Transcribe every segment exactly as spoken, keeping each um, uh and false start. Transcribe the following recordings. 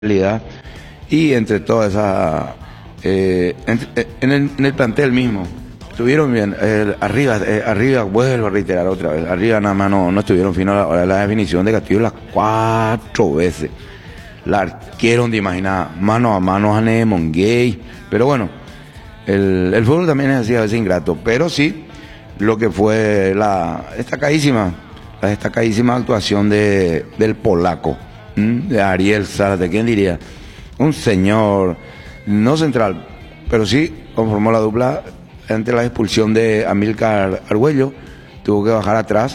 realidad. Y entre todas esas, eh, en, en, el, en el plantel mismo, estuvieron bien. Eh, arriba, eh, arriba, vuelvo a reiterar otra vez, arriba nada más no, no estuvieron finos a la hora de la definición de Castillo las cuatro veces. La arqueron de imaginar, mano a mano a Monguey. Pero bueno, el, el fútbol también es así a veces ingrato. Pero sí, lo que fue la destacadísima, la destacadísima actuación de, del polaco, ¿m? de Ariel Zárate, ¿quién diría? Un señor, no central, pero sí conformó la dupla ante la expulsión de Amílcar Argüello, tuvo que bajar atrás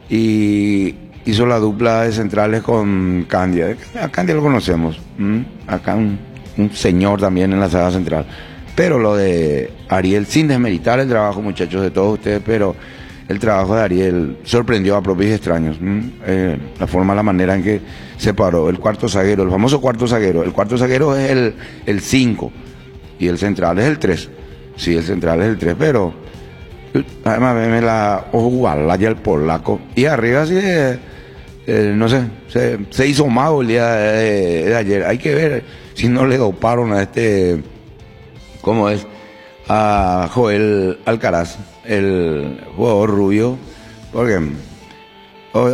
y hizo la dupla de centrales con Candia. A Candia lo conocemos, ¿m? acá un, un señor también en la saga central. Pero lo de Ariel, sin desmeritar el trabajo, muchachos, de todos ustedes, pero el trabajo de Ariel sorprendió a propios y extraños. Eh, la forma, la manera en que se paró. El cuarto zaguero, el famoso cuarto zaguero. El cuarto zaguero es el, el cinco y el central es el tres. Sí, el central es el tres, pero además me la ojalá ya el polaco. Y arriba sí, eh, eh, no sé, se, se hizo mago el día de, de ayer. Hay que ver si no le doparon a este, ¿cómo es? A Joel Alcaraz, el jugador rubio, porque o,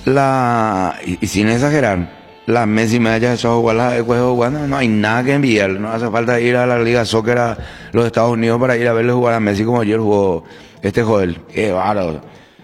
la y, y sin exagerar, la Messi me haya hecho jugar la juego, no, no hay nada que enviar, no hace falta ir a la Liga Soccer a los Estados Unidos para ir a verle jugar a Messi como ayer jugó este Joel. Qué bárbaro.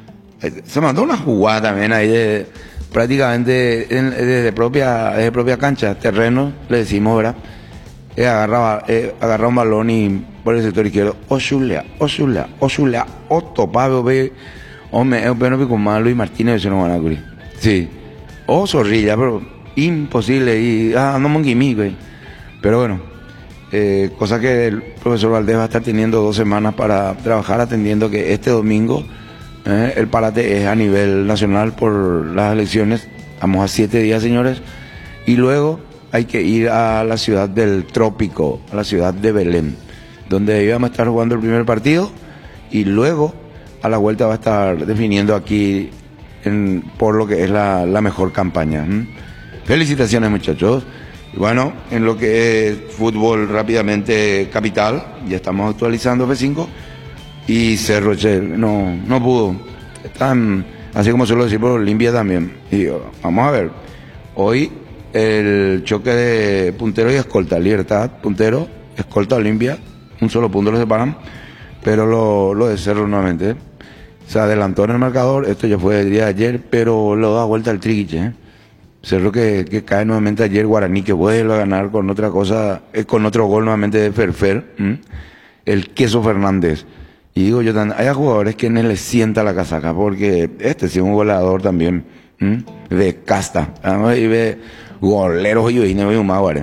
Se mandó una jugada también ahí de prácticamente desde propia, desde propia cancha, terreno, le decimos, ¿verdad? Eh, agarraba, eh, agarraba un balón y por el sector izquierdo, Oshulea, Oshulea, Oshulea, Otto, Pablo, ve, hombre, es bueno con más Luis Martínez, no van a cubrir. Sí, o Zorrilla, pero imposible, y ah, no monguimí, güey. Pero bueno, eh, cosa que el profesor Valdés va a estar teniendo dos semanas para trabajar, atendiendo que este domingo eh, el parate es a nivel nacional por las elecciones. Estamos a siete días, señores, y luego hay que ir a la ciudad del trópico, a la ciudad de Belén, donde íbamos a estar jugando el primer partido y luego a la vuelta va a estar definiendo aquí en, por lo que es la, la mejor campaña. ¿Mm? Felicitaciones, muchachos. Y bueno, en lo que es fútbol rápidamente capital, ya estamos actualizando F cinco y Cerro Che, no, no pudo. Están, así como suelo decir, por Olimpia también. Y vamos a ver, hoy el choque de puntero y escolta, Libertad, puntero, escolta, Olimpia, un solo punto lo separan, pero lo, lo de Cerro nuevamente, ¿eh? Se adelantó en el marcador, esto ya fue el día de ayer, pero lo da vuelta al triquiche, ¿eh? Cerro que, que cae nuevamente ayer, Guaraní que vuelve a ganar con otra cosa, eh, con otro gol nuevamente de Ferfer, ¿m? el Queso Fernández. Y digo yo, hay jugadores que no les sienta la casaca, porque este sí es un goleador también, ¿m? de casta, además, y ve goleros y vine un maguare.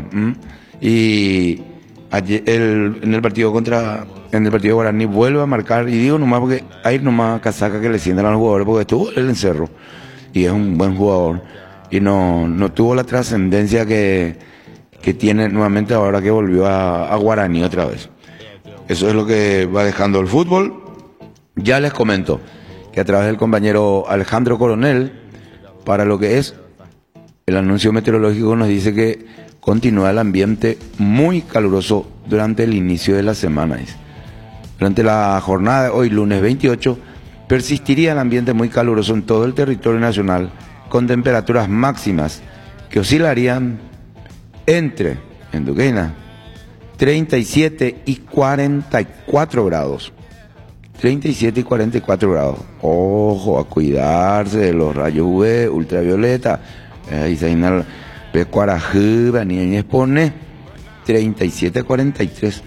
Y ayer el, en el partido contra en el partido de Guaraní vuelve a marcar, y digo nomás porque hay nomás casaca que le sientan a los jugadores, porque estuvo el encerro y es un buen jugador y no, no tuvo la trascendencia que, que tiene nuevamente ahora que volvió a, a Guaraní otra vez. Eso es lo que va dejando el fútbol. Ya les comento que a través del compañero Alejandro Coronel, para lo que es el anuncio meteorológico, nos dice que continúa el ambiente muy caluroso durante el inicio de la semana. Durante la jornada de hoy, lunes veintiocho, persistiría el ambiente muy caluroso en todo el territorio nacional, con temperaturas máximas que oscilarían entre, en Duquesna, treinta y siete y cuarenta y cuatro grados. treinta y siete y cuarenta y cuatro grados. Ojo, a cuidarse de los rayos U V, ultravioleta. Ahí se inhala Pecuarajuba, ni expone treinta y siete a cuarenta y tres.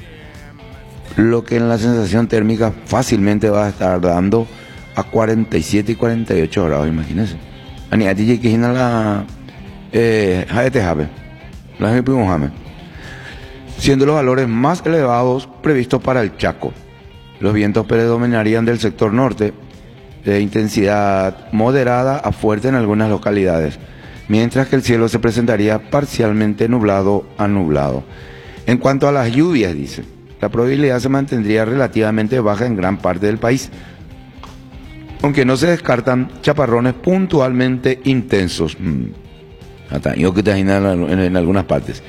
Lo que en la sensación térmica fácilmente va a estar dando a cuarenta y siete y cuarenta y ocho grados, imagínense. Ani a ti que inhala eh jaete jabe. La jame. Siendo los valores más elevados previstos para el Chaco. Los vientos predominarían del sector norte, de intensidad moderada a fuerte en algunas localidades, mientras que el cielo se presentaría parcialmente nublado a nublado. En cuanto a las lluvias, dice, la probabilidad se mantendría relativamente baja en gran parte del país, aunque no se descartan chaparrones puntualmente intensos. Hasta yo que te en, en algunas partes.